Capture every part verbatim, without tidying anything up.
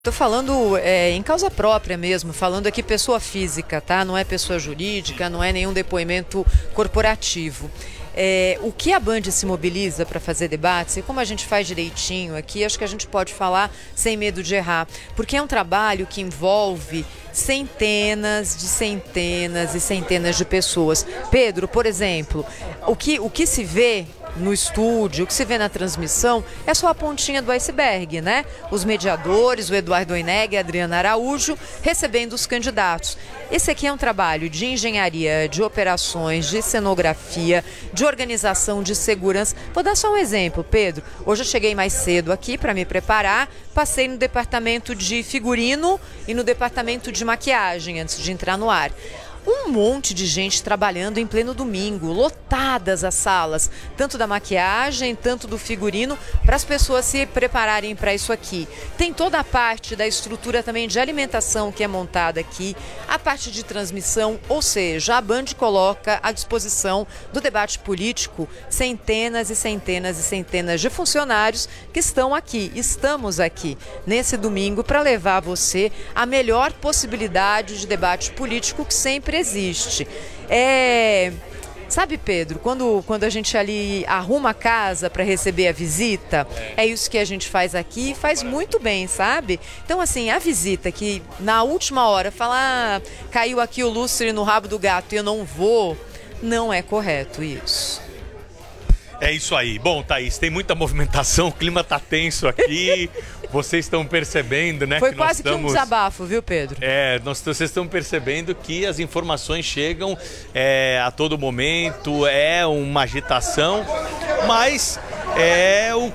Estou falando é, em causa própria mesmo, falando aqui pessoa física, tá? Não é pessoa jurídica, não é nenhum depoimento corporativo. É, o que a Band se mobiliza para fazer debates, e como a gente faz direitinho aqui, acho que a gente pode falar sem medo de errar, porque é um trabalho que envolve centenas de centenas e centenas de pessoas. Pedro, por exemplo, o que, o que se vê no estúdio, o que se vê na transmissão é só a pontinha do iceberg, né? Os mediadores, o Eduardo Oineg e a Adriana Araújo, recebendo os candidatos. Esse aqui é um trabalho de engenharia, de operações, de cenografia, de organização, de segurança. Vou dar só um exemplo, Pedro. Hoje eu cheguei mais cedo aqui para me preparar, passei no departamento de figurino e no departamento de maquiagem antes de entrar no ar. Um monte de gente trabalhando em pleno domingo, lotadas as salas, tanto da maquiagem, tanto do figurino, para as pessoas se prepararem para isso aqui. Tem toda a parte da estrutura também de alimentação que é montada aqui, a parte de transmissão, ou seja, a Band coloca à disposição do debate político centenas e centenas e centenas de funcionários que estão aqui, estamos aqui, nesse domingo, para levar a você a melhor possibilidade de debate político que sempre existe. É, sabe, Pedro, quando, quando a gente ali arruma a casa para receber a visita, é isso que a gente faz aqui e faz muito bem, sabe? Então, assim, a visita que na última hora fala, ah, caiu aqui o lustre no rabo do gato e eu não vou, não é correto isso. É isso aí. Bom, Thaís, tem muita movimentação, o clima tá tenso aqui, vocês estão percebendo, né? Foi que quase nós estamos... que um desabafo, viu, Pedro? É, nós, vocês estão percebendo que as informações chegam é, a todo momento, é uma agitação, mas é o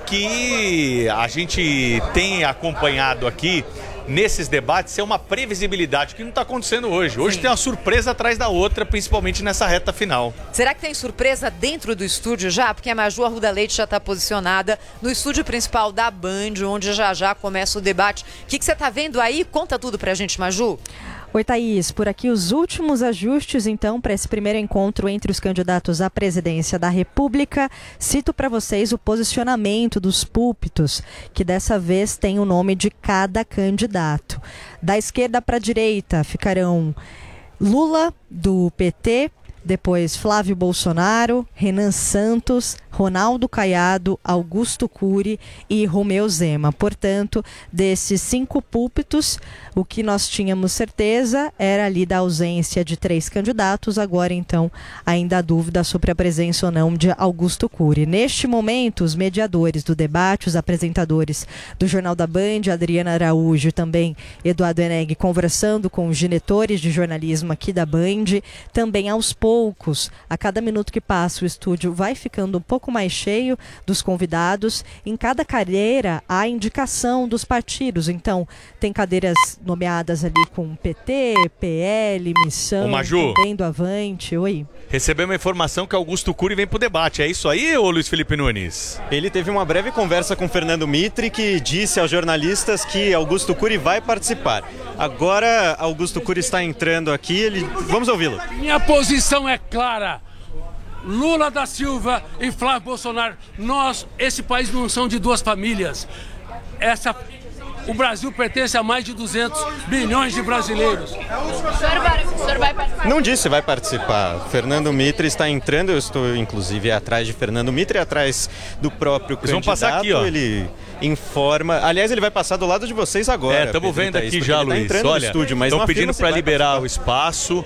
que a gente tem acompanhado aqui nesses debates, é uma previsibilidade que não está acontecendo hoje. Hoje Sim. tem uma surpresa atrás da outra, principalmente nessa reta final. Será que tem surpresa dentro do estúdio já? Porque a Maju Arruda Leite já está posicionada no estúdio principal da Band, onde já já começa o debate. O que, que você está vendo aí? Conta tudo pra gente, Maju. Oi, Thaís. Por aqui os últimos ajustes, então, para esse primeiro encontro entre os candidatos à presidência da República. Cito para vocês o posicionamento dos púlpitos, que dessa vez tem o nome de cada candidato. Da esquerda para a direita ficarão Lula, do P T, depois Flávio Bolsonaro, Renan Santos, Ronaldo Caiado, Augusto Cury e Romeu Zema. Portanto, desses cinco púlpitos, o que nós tínhamos certeza era ali da ausência de três candidatos. Agora, então, ainda há dúvida sobre a presença ou não de Augusto Cury. Neste momento, os mediadores do debate, os apresentadores do Jornal da Band, Adriana Araújo e também Eduardo Oineg, conversando com os diretores de jornalismo aqui da Band. Também aos poucos, a cada minuto que passa, o estúdio vai ficando um pouco mais cheio dos convidados. Em cada cadeira há indicação dos partidos, então tem cadeiras nomeadas ali com P T, P L, Missão, Ô, Maju, também do Avante. Oi. Recebemos a informação que Augusto Cury vem pro debate, é isso aí, ô Luiz Felipe Nunes? Ele teve uma breve conversa com Fernando Mitre, que disse aos jornalistas que Augusto Cury vai participar. Agora Augusto Cury está entrando aqui, ele... vamos ouvi-lo. Minha posição é clara. Lula da Silva e Flávio Bolsonaro, nós, esse país não são de duas famílias. Essa, o Brasil pertence a mais de duzentos bilhões de brasileiros. O senhor vai, o senhor vai participar? Não disse vai participar. Fernando Mitre está entrando, eu estou inclusive atrás de Fernando Mitre, atrás do próprio Eles candidato. Vão passar aqui, ó. Ele informa. Aliás, ele vai passar do lado de vocês agora. É, estamos vendo aqui já, Luiz. Tá Olha, estão pedindo para liberar participar. o espaço.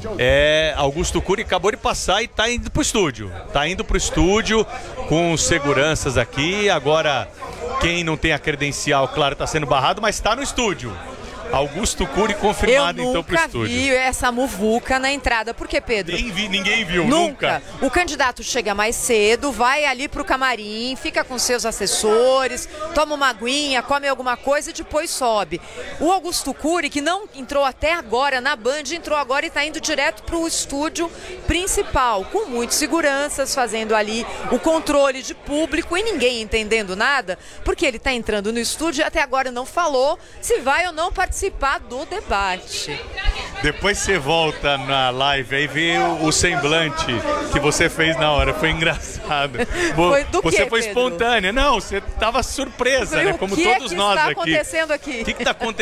É, Augusto Cury acabou de passar e está indo para o estúdio. Está indo para o estúdio com seguranças aqui. Agora, quem não tem a credencial, claro, está sendo barrado, mas está no estúdio. Augusto Cury confirmado, então, para o estúdio. Eu nunca vi essa muvuca na entrada. Por que, Pedro? Nem vi, ninguém viu, nunca. nunca. O candidato chega mais cedo, vai ali pro camarim, fica com seus assessores, toma uma aguinha, come alguma coisa e depois sobe. O Augusto Cury, que não entrou até agora na Band, entrou agora e está indo direto pro estúdio principal, com muitos seguranças, fazendo ali o controle de público e ninguém entendendo nada, porque ele está entrando no estúdio e até agora não falou se vai ou não participar do debate. Depois você volta na live aí e vê o, o semblante que você fez na hora. Foi engraçado. Foi do você quê, foi Pedro? espontânea. Não, você tava surpresa, Falei, né? Como o que todos é que nós está aqui. acontecendo aqui? O que está acontecendo?